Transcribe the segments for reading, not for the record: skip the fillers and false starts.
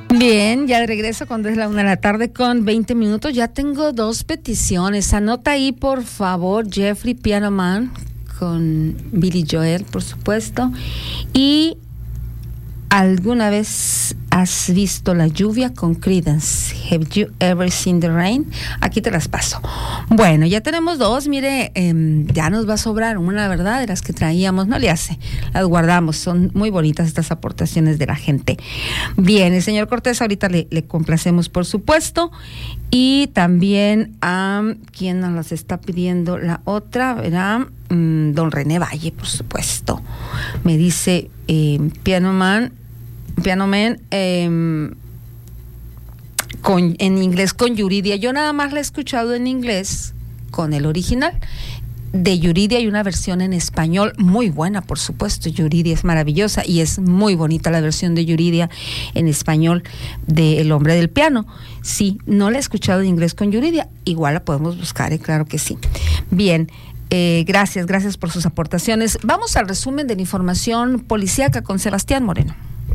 Bien, ya de regreso cuando es la 1:00 con 20 minutos. Ya tengo 2 peticiones. Anota ahí, por favor, Jeffrey Piano Man con Billy Joel, por supuesto. Y ¿alguna vez has visto la lluvia con Creedence? Have you ever seen the rain? Aquí te las paso. Bueno, ya tenemos 2. Mire, ya nos va a sobrar una, ¿verdad? De las que traíamos, no le hace. Las guardamos. Son muy bonitas estas aportaciones de la gente. Bien, el señor Cortés, ahorita le complacemos, por supuesto. Y también a quien nos las está pidiendo la otra, ¿verdad? Don René Valle, por supuesto. Me dice Piano Man, en inglés con Yuridia. Yo nada más la he escuchado en inglés con el original. De Yuridia hay una versión en español muy buena, por supuesto. Yuridia es maravillosa y es muy bonita la versión de Yuridia en español de El Hombre del Piano. Sí, no la he escuchado en inglés con Yuridia. Igual la podemos buscar, claro que sí. Bien. Gracias por sus aportaciones. Vamos al resumen de la información policíaca con Sebastián Moreno.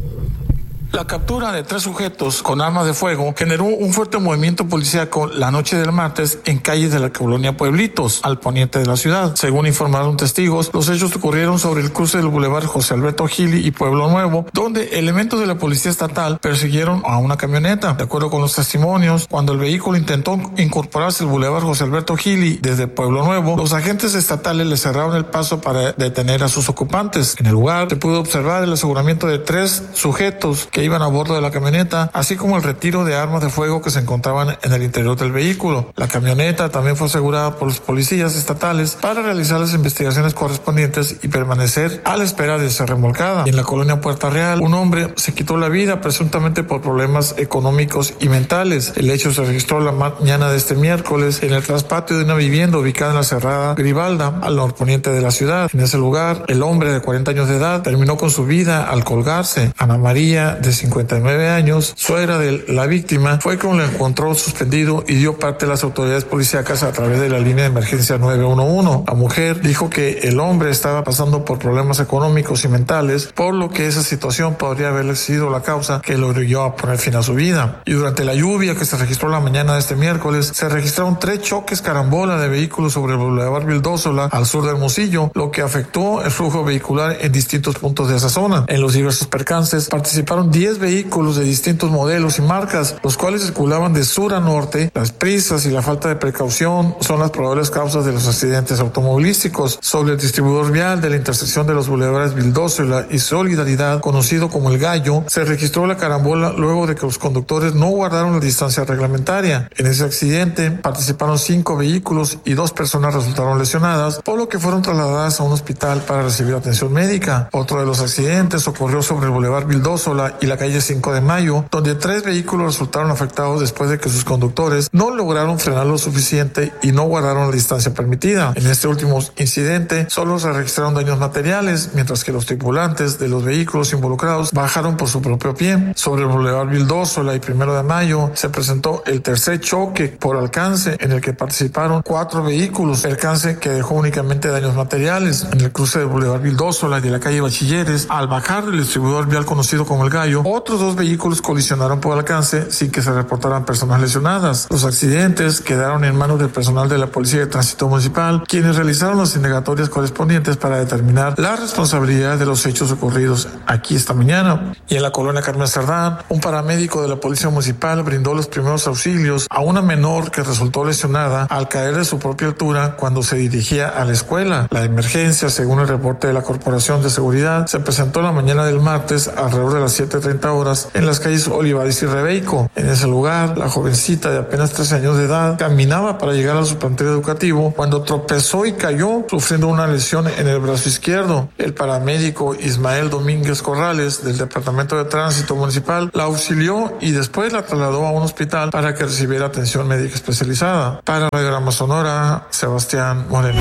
La captura de 3 sujetos con armas de fuego generó un fuerte movimiento policíaco la noche del martes en calles de la colonia Pueblitos, al poniente de la ciudad. Según informaron testigos, los hechos ocurrieron sobre el cruce del Boulevard José Alberto Gili y Pueblo Nuevo, donde elementos de la policía estatal persiguieron a una camioneta. De acuerdo con los testimonios, cuando el vehículo intentó incorporarse al Boulevard José Alberto Gili desde Pueblo Nuevo, los agentes estatales le cerraron el paso para detener a sus ocupantes. En el lugar se pudo observar el aseguramiento de 3 sujetos que iban a bordo de la camioneta, así como el retiro de armas de fuego que se encontraban en el interior del vehículo. La camioneta también fue asegurada por los policías estatales para realizar las investigaciones correspondientes y permanecer a la espera de ser remolcada. En la colonia Puerta Real, un hombre se quitó la vida presuntamente por problemas económicos y mentales. El hecho se registró la mañana de este miércoles en el traspatio de una vivienda ubicada en la Cerrada Gribalda, al norponiente de la ciudad. En ese lugar, el hombre de 40 años de edad terminó con su vida al colgarse. Ana María, de 59 años, suegra de la víctima, fue quien lo encontró suspendido y dio parte a las autoridades policíacas a través de la línea de emergencia 911. La mujer dijo que el hombre estaba pasando por problemas económicos y mentales, por lo que esa situación podría haber sido la causa que lo orilló a poner fin a su vida. Y durante la lluvia que se registró la mañana de este miércoles, se registraron 3 choques carambola de vehículos sobre el Boulevard Vildósola al sur de Hermosillo, lo que afectó el flujo vehicular en distintos puntos de esa zona. En los diversos percances participaron 10 vehículos de distintos modelos y marcas, los cuales circulaban de sur a norte. Las prisas y la falta de precaución son las probables causas de los accidentes automovilísticos. Sobre el distribuidor vial de la intersección de los bulevares Vildósola y Solidaridad, conocido como El Gallo, se registró la carambola luego de que los conductores no guardaron la distancia reglamentaria. En ese accidente participaron 5 vehículos y 2 personas resultaron lesionadas, por lo que fueron trasladadas a un hospital para recibir atención médica. Otro de los accidentes ocurrió sobre el bulevar Vildósola y la calle 5 de Mayo, donde 3 vehículos resultaron afectados después de que sus conductores no lograron frenar lo suficiente y no guardaron la distancia permitida. En este último incidente solo se registraron daños materiales, mientras que los tripulantes de los vehículos involucrados bajaron por su propio pie. Sobre el Boulevard Vildósola y 1 de Mayo se presentó el tercer choque por alcance, en el que participaron 4 vehículos, percance que dejó únicamente daños materiales. En el cruce del Boulevard Vildósola y de la calle Bachilleres, al bajar del distribuidor vial conocido como El Gallo, otros 2 vehículos colisionaron por alcance sin que se reportaran personas lesionadas. Los accidentes quedaron en manos del personal de la Policía de Tránsito Municipal, quienes realizaron las indagatorias correspondientes para determinar la responsabilidad de los hechos ocurridos aquí esta mañana. Y en la colonia Carmen Cerdán, un paramédico de la Policía Municipal brindó los primeros auxilios a una menor que resultó lesionada al caer de su propia altura cuando se dirigía a la escuela. La emergencia, según el reporte de la Corporación de Seguridad, se presentó la mañana del martes alrededor de las 7:30 horas en las calles Olivares y Rebeico. En ese lugar, la jovencita de apenas 13 años de edad caminaba para llegar a su plantel educativo cuando tropezó y cayó, sufriendo una lesión en el brazo izquierdo. El paramédico Ismael Domínguez Corrales, del Departamento de Tránsito Municipal, la auxilió y después la trasladó a un hospital para que recibiera atención médica especializada. Para Radiograma Sonora, Sebastián Moreno.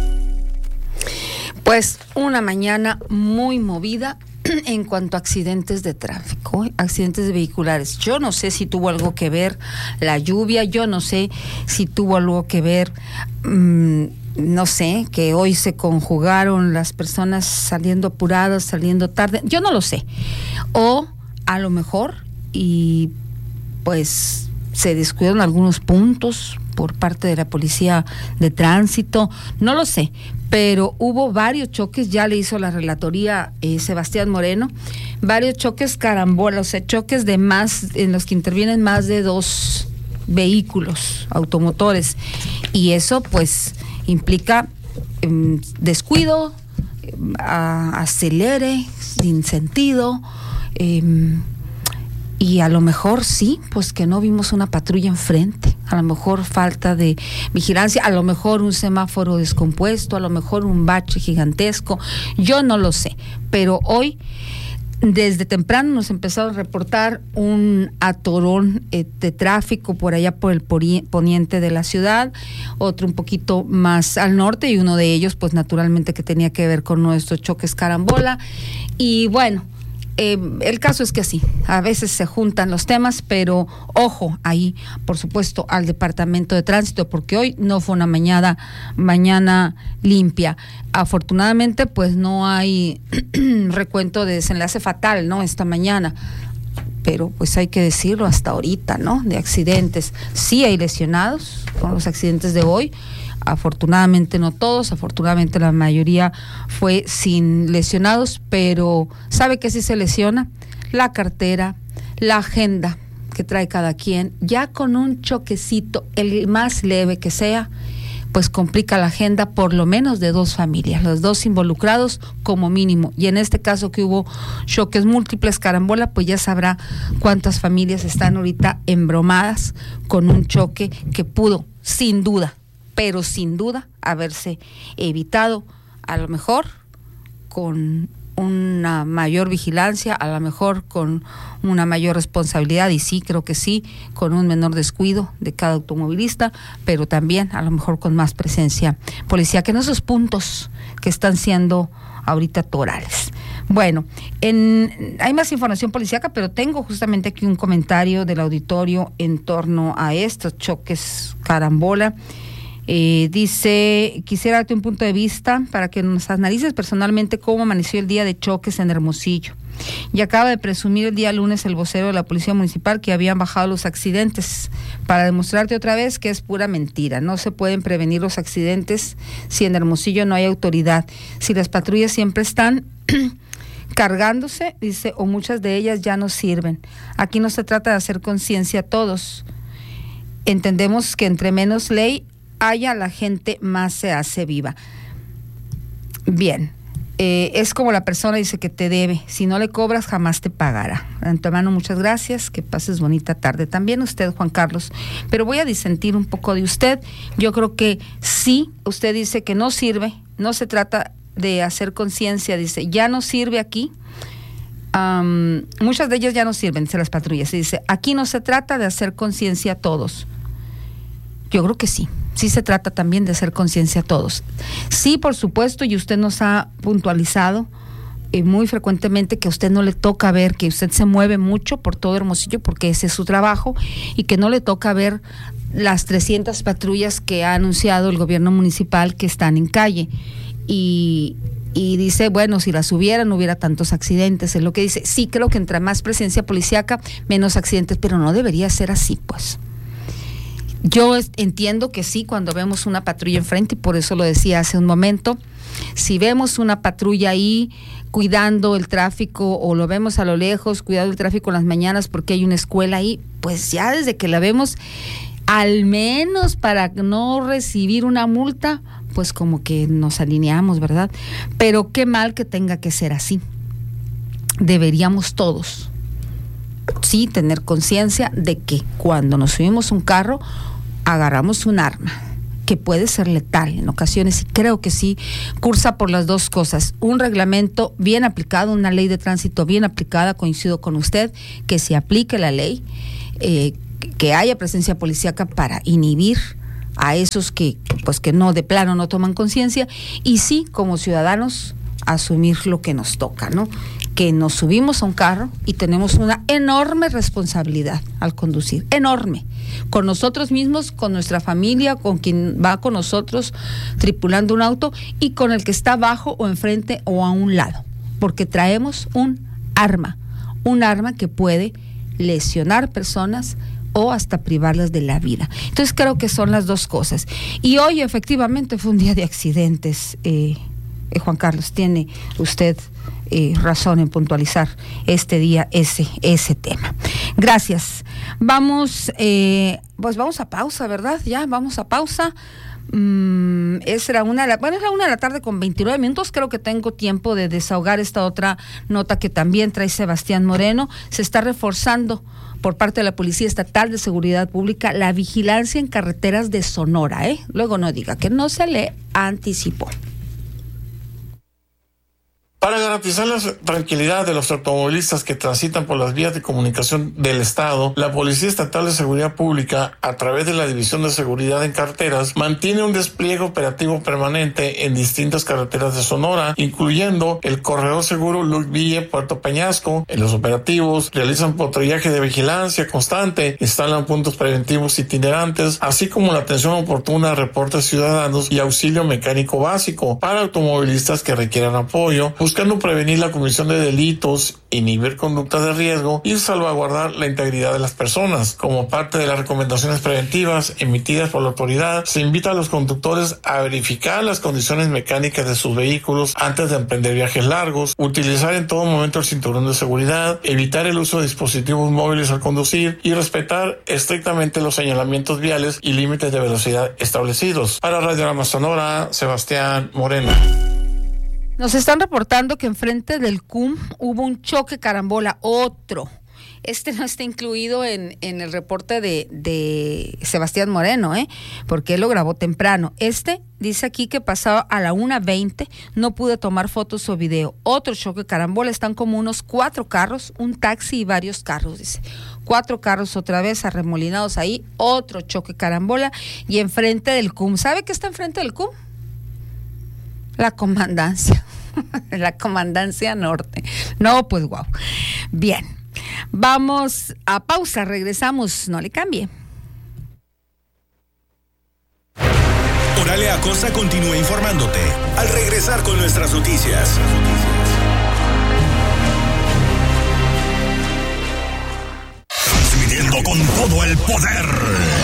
Pues una mañana muy movida en cuanto a accidentes de tráfico, accidentes vehiculares. Yo no sé si tuvo algo que ver la lluvia, yo no sé si tuvo algo que ver, no sé, que hoy se conjugaron las personas saliendo apuradas, saliendo tarde, yo no lo sé. O a lo mejor y pues se descuidaron algunos puntos por parte de la policía de tránsito, no lo sé, pero hubo varios choques, ya le hizo la relatoría Sebastián Moreno, varios choques carambola, o sea, choques de más, en los que intervienen más de 2 vehículos automotores, y eso pues implica descuido, acelere sin sentido, y a lo mejor sí, pues que no vimos una patrulla enfrente, a lo mejor falta de vigilancia, a lo mejor un semáforo descompuesto, a lo mejor un bache gigantesco, yo no lo sé, pero hoy desde temprano nos empezaron a reportar un atorón de tráfico por allá por el poniente de la ciudad, otro un poquito más al norte, y uno de ellos pues naturalmente que tenía que ver con nuestros choques carambola. Y bueno, el caso es que sí, a veces se juntan los temas, pero ojo ahí, por supuesto, al Departamento de Tránsito, porque hoy no fue una mañana limpia. Afortunadamente, pues no hay recuento de desenlace fatal, ¿no? Esta mañana, pero pues hay que decirlo hasta ahorita, ¿no? De accidentes. Sí hay lesionados con los accidentes de hoy. Afortunadamente no todos, afortunadamente la mayoría fue sin lesionados, pero ¿sabe qué sí se lesiona? La cartera, la agenda que trae cada quien, ya con un choquecito, el más leve que sea, pues complica la agenda por lo menos de 2 familias, los 2 involucrados como mínimo, y en este caso que hubo choques múltiples, carambola, pues ya sabrá cuántas familias están ahorita embromadas con un choque que pudo, sin duda, pero sin duda haberse evitado, a lo mejor con una mayor vigilancia, a lo mejor con una mayor responsabilidad, y sí, creo que sí, con un menor descuido de cada automovilista, pero también a lo mejor con más presencia policíaca en esos puntos que están siendo ahorita torales. Bueno, hay más información policíaca, pero tengo justamente aquí un comentario del auditorio en torno a estos choques carambola. Dice, quisiera darte un punto de vista para que nos analices personalmente cómo amaneció el día de choques en Hermosillo. Y acaba de presumir el día lunes el vocero de la Policía Municipal que habían bajado los accidentes, para demostrarte otra vez que es pura mentira. No se pueden prevenir los accidentes si en Hermosillo no hay autoridad, si las patrullas siempre están cargándose, dice, o muchas de ellas ya no sirven. Aquí no se trata de hacer conciencia a todos. Entendemos que entre menos ley haya, la gente más se hace viva. Bien, es como la persona dice que te debe, si no le cobras jamás te pagará. De antemano, muchas gracias, que pases bonita tarde. También usted, Juan Carlos, pero voy a disentir un poco de usted. Yo creo que sí, usted dice que no sirve, no se trata de hacer conciencia, dice, ya no sirve aquí. Muchas de ellas ya no sirven, dice las patrullas, y dice, aquí no se trata de hacer conciencia a todos. Yo creo que sí. Sí se trata también de hacer conciencia a todos. Sí, por supuesto, y usted nos ha puntualizado muy frecuentemente que a usted no le toca ver, que usted se mueve mucho por todo Hermosillo porque ese es su trabajo, y que no le toca ver las 300 patrullas que ha anunciado el gobierno municipal que están en calle. Y dice, bueno, si las hubiera, no hubiera tantos accidentes, es lo que dice. Sí, creo que entre más presencia policíaca, menos accidentes, pero no debería ser así, pues. Yo entiendo que sí, cuando vemos una patrulla enfrente, y por eso lo decía hace un momento, si vemos una patrulla ahí cuidando el tráfico, o lo vemos a lo lejos cuidando el tráfico en las mañanas porque hay una escuela ahí, pues ya desde que la vemos, al menos para no recibir una multa, pues como que nos alineamos, ¿verdad? Pero qué mal que tenga que ser así. Deberíamos todos, sí, tener conciencia de que cuando nos subimos a un carro, agarramos un arma que puede ser letal en ocasiones, y creo que sí cursa por las dos cosas. Un reglamento bien aplicado, una ley de tránsito bien aplicada, coincido con usted, que se aplique la ley, que haya presencia policíaca para inhibir a esos que no, de plano no toman conciencia, y sí, como ciudadanos, asumir lo que nos toca, ¿no? Que nos subimos a un carro y tenemos una enorme responsabilidad al conducir, enorme, con nosotros mismos, con nuestra familia, con quien va con nosotros tripulando un auto, y con el que está abajo o enfrente o a un lado, porque traemos un arma que puede lesionar personas o hasta privarlas de la vida. Entonces creo que son las dos cosas. Y hoy efectivamente fue un día de accidentes. Juan Carlos, tiene usted razón en puntualizar este día ese tema. Gracias. Vamos a pausa, ¿verdad? Ya, vamos a pausa. Es la 1 de la tarde con 29 minutos. Creo que tengo tiempo de desahogar esta otra nota que también trae Sebastián Moreno. Se está reforzando por parte de la Policía Estatal de Seguridad Pública la vigilancia en carreteras de Sonora, Luego no diga que no se le anticipó. Para garantizar la tranquilidad de los automovilistas que transitan por las vías de comunicación del Estado, la Policía Estatal de Seguridad Pública, a través de la División de Seguridad en Carreteras, mantiene un despliegue operativo permanente en distintas carreteras de Sonora, incluyendo el Corredor Seguro Luis Ville, Puerto Peñasco. En los operativos realizan patrullaje de vigilancia constante, instalan puntos preventivos itinerantes, así como la atención oportuna a reportes ciudadanos y auxilio mecánico básico para automovilistas que requieran apoyo, buscando prevenir la comisión de delitos, inhibir conductas de riesgo y salvaguardar la integridad de las personas. Como parte de las recomendaciones preventivas emitidas por la autoridad, se invita a los conductores a verificar las condiciones mecánicas de sus vehículos antes de emprender viajes largos, utilizar en todo momento el cinturón de seguridad, evitar el uso de dispositivos móviles al conducir y respetar estrictamente los señalamientos viales y límites de velocidad establecidos. Para Radiorama Sonora, Sebastián Moreno. Nos están reportando que enfrente del CUM hubo un choque carambola, otro. Este no está incluido en el reporte de Sebastián Moreno, porque él lo grabó temprano. Este dice aquí que pasaba a la 1:20, no pude tomar fotos o video. Otro choque carambola, están como unos 4 carros, un taxi y varios carros, dice. 4 carros otra vez arremolinados ahí, otro choque carambola y enfrente del CUM. ¿Sabe qué está enfrente del CUM? La comandancia, la comandancia norte. No, pues guau. Bien, vamos a pausa, regresamos, no le cambie. Oralia Acosta continúa informándote al regresar con nuestras noticias. Transmitiendo con todo el poder.